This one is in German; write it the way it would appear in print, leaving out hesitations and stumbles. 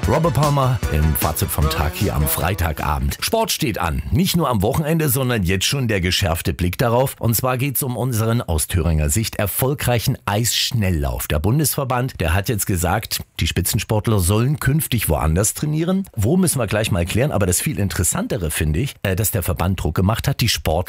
Robert Palmer im Fazit vom Tag hier am Freitagabend. Sport steht an. Nicht nur am Wochenende, sondern jetzt schon der geschärfte Blick darauf. Und zwar geht es um unseren aus Thüringer Sicht erfolgreichen Eisschnelllauf. Der Bundesverband, der hat jetzt gesagt, die Spitzensportler sollen künftig woanders trainieren. Wo müssen wir gleich mal klären. Aber das viel Interessantere finde ich, dass der Verband Druck gemacht hat, die Sportler